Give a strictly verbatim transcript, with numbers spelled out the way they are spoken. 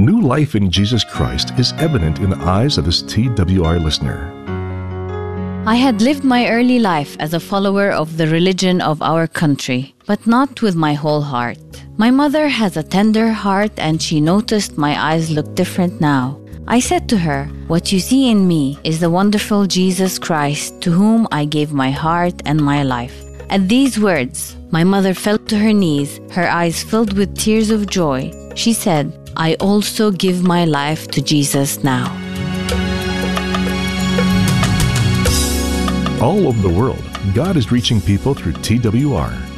new life in Jesus Christ is evident in the eyes of this T W R listener. I had lived my early life as a follower of the religion of our country, but not with my whole heart. My mother has a tender heart and she noticed my eyes look different now. I said to her, "What you see in me is the wonderful Jesus Christ to whom I gave my heart and my life." At these words, my mother fell to her knees, her eyes filled with tears of joy. She said, "I also give my life to Jesus now." All over the world, God is reaching people through T W R.